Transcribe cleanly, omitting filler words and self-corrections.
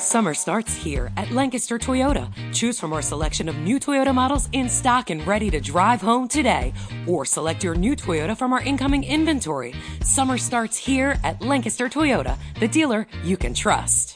Summer starts here at Lancaster Toyota. Choose from our selection of new Toyota models in stock and ready to drive home today. Or select your new Toyota from our incoming inventory. Summer starts here at Lancaster Toyota, the dealer you can trust.